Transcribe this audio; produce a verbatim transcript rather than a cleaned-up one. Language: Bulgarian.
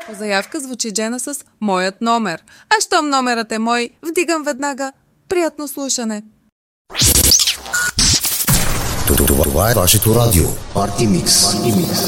По заявка звучи Джена с моят номер. А щом номерът е мой, вдигам веднага. Приятно слушане. Това е вашето радио. Парти Микс.